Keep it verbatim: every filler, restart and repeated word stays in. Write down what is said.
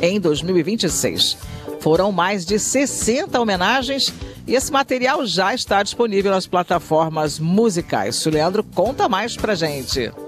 em dois mil e vinte e seis. Foram mais de sessenta homenagens e esse material já está disponível nas plataformas musicais. O Leandro conta mais pra gente.